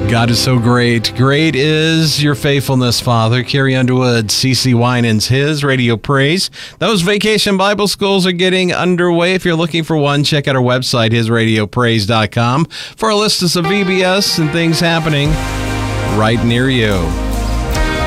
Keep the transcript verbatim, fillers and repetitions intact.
God is so great. Great is your faithfulness, Father. Carrie Underwood, C C Winans, His Radio Praise. Those vacation Bible schools are getting underway. If you're looking for one, check out our website, his radio praise dot com, for a list of some V B S and things happening right near you.